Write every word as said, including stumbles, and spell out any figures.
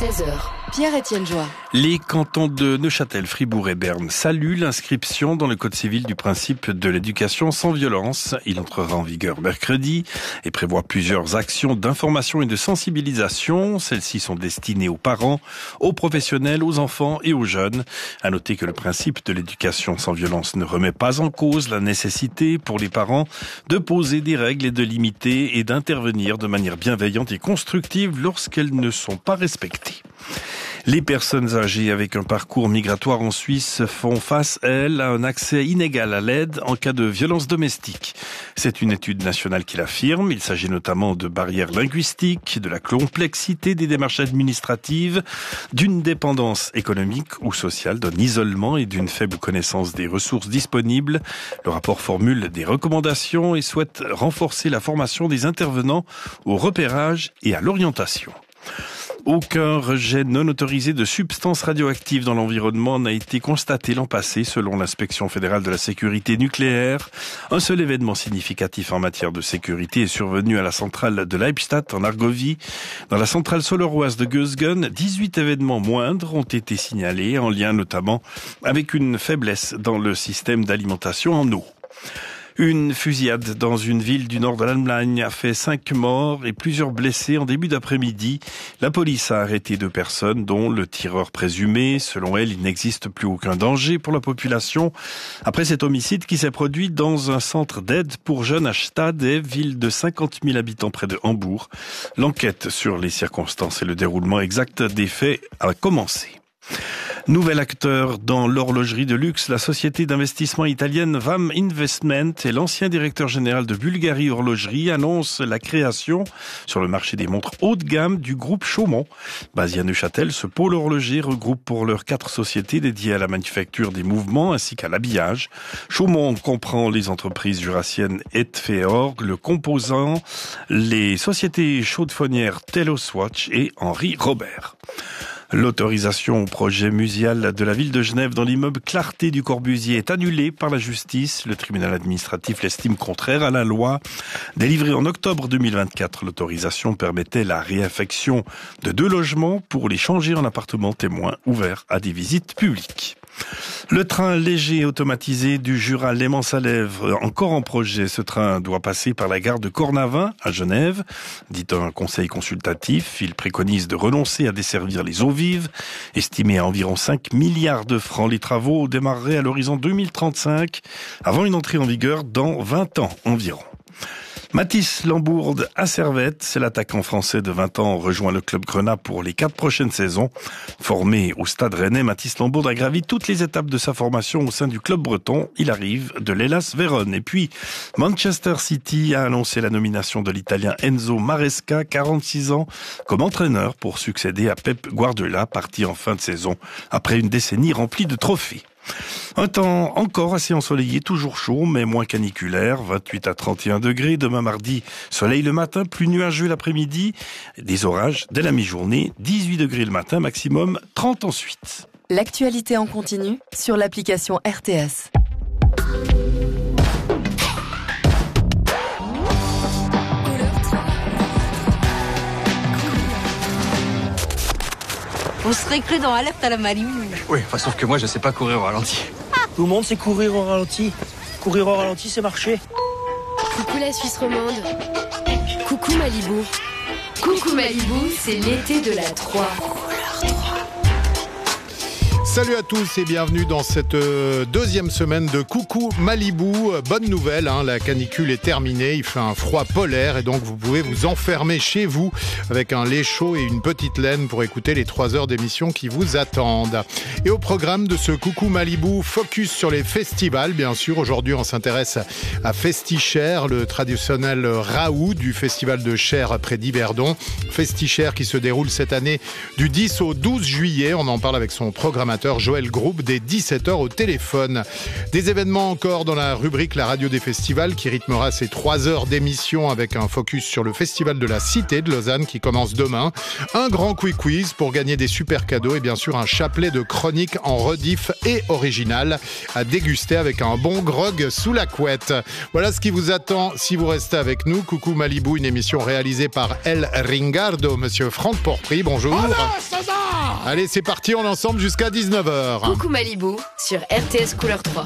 seize heures. Pierre-Étienne Joie. Les cantons de Neuchâtel, Fribourg et Berne saluent l'inscription dans le Code civil du principe de l'éducation sans violence. Il entrera en vigueur mercredi et prévoit plusieurs actions d'information et de sensibilisation. Celles-ci sont destinées aux parents, aux professionnels, aux enfants et aux jeunes. À noter que le principe de l'éducation sans violence ne remet pas en cause la nécessité pour les parents de poser des règles et de limiter et d'intervenir de manière bienveillante et constructive lorsqu'elles ne sont pas respectées. Les personnes âgées avec un parcours migratoire en Suisse font face, elles, à un accès inégal à l'aide en cas de violence domestique. C'est une étude nationale qui l'affirme. Il s'agit notamment de barrières linguistiques, de la complexité des démarches administratives, d'une dépendance économique ou sociale, d'un isolement et d'une faible connaissance des ressources disponibles. Le rapport formule des recommandations et souhaite renforcer la formation des intervenants au repérage et à l'orientation. Aucun rejet non autorisé de substances radioactives dans l'environnement n'a été constaté l'an passé, selon l'Inspection fédérale de la sécurité nucléaire. Un seul événement significatif en matière de sécurité est survenu à la centrale de Leibstadt, en Argovie. Dans la centrale solaroise de Gösgen, dix-huit événements moindres ont été signalés, en lien notamment avec une faiblesse dans le système d'alimentation en eau. Une fusillade dans une ville du nord de l'Allemagne a fait cinq morts et plusieurs blessés en début d'après-midi. La police a arrêté deux personnes, dont le tireur présumé. Selon elle, il n'existe plus aucun danger pour la population. Après cet homicide qui s'est produit dans un centre d'aide pour jeunes à Stade, ville de cinquante mille habitants près de Hambourg, l'enquête sur les circonstances et le déroulement exact des faits a commencé. Nouvel acteur dans l'horlogerie de luxe, la société d'investissement italienne V A M Investment et l'ancien directeur général de Bulgari Horlogerie annoncent la création sur le marché des montres haut de gamme du groupe Chaumont. Basé à Neuchâtel, ce pôle horloger regroupe pour leurs quatre sociétés dédiées à la manufacture des mouvements ainsi qu'à l'habillage. Chaumont comprend les entreprises jurassiennes Etfeorg, le composant, les sociétés chaudefonnières Telos Watch et Henri Robert. L'autorisation au projet muséal de la ville de Genève dans l'immeuble Clarté du Corbusier est annulée par la justice. Le tribunal administratif l'estime contraire à la loi. Délivrée en octobre deux mille vingt-quatre, l'autorisation permettait la réaffection de deux logements pour les changer en appartements témoins ouverts à des visites publiques. Le train léger automatisé du Jura Léman-Salève, encore en projet. Ce train doit passer par la gare de Cornavin à Genève, dit un conseil consultatif. Il préconise de renoncer à desservir les eaux vives, estimé à environ cinq milliards de francs. Les travaux démarreraient à l'horizon deux mille trente-cinq, avant une entrée en vigueur dans vingt ans environ. Mathis Lambourde à Servette, c'est l'attaquant français de vingt ans, rejoint le club Grenat pour les quatre prochaines saisons. Formé au Stade Rennais, Mathis Lambourde a gravi toutes les étapes de sa formation au sein du club breton. Il arrive de l'Hellas Vérone. Et puis, Manchester City a annoncé la nomination de l'Italien Enzo Maresca, quarante-six ans, comme entraîneur pour succéder à Pep Guardiola, parti en fin de saison après une décennie remplie de trophées. Un temps encore assez ensoleillé, toujours chaud, mais moins caniculaire, vingt-huit à trente et un degrés. Demain mardi, soleil le matin, plus nuageux l'après-midi, des orages dès la mi-journée, dix-huit degrés le matin, maximum trente ensuite. L'actualité en continu sur l'application R T S. On serait cru dans Alerte à la Malibu. Oui, enfin, sauf que moi, je sais pas courir au ralenti. Ah. Tout le monde sait courir au ralenti. Courir au ralenti, c'est marcher. Coucou la Suisse romande. Coucou Malibu. Coucou Malibu, c'est l'été de la trois. Salut à tous et bienvenue dans cette deuxième semaine de Coucou Malibu. Bonne nouvelle, hein, la canicule est terminée, il fait un froid polaire et donc vous pouvez vous enfermer chez vous avec un lait chaud et une petite laine pour écouter les trois heures d'émission qui vous attendent. Et au programme de ce Coucou Malibu, focus sur les festivals, bien sûr. Aujourd'hui, on s'intéresse à Festi-Cher, le traditionnel raout du festival de Cher près d'Yverdon. Festi-Cher qui se déroule cette année du dix au douze juillet. On en parle avec son programmateur présentateur Joël Groupe dès dix-sept heures au téléphone. Des événements encore dans la rubrique La Radio des Festivals qui rythmera ces trois heures d'émission avec un focus sur le Festival de la Cité de Lausanne qui commence demain. Un grand quick quiz pour gagner des super cadeaux et bien sûr un chapelet de chroniques en rediff et original à déguster avec un bon grog sous la couette. Voilà ce qui vous attend si vous restez avec nous. Coucou Malibu, une émission réalisée par El Ringardo, monsieur Franck Porpry, bonjour. Allez, c'est parti, on est ensemble jusqu'à dix-neuf heures. Coucou Malibu sur R T S Couleur trois.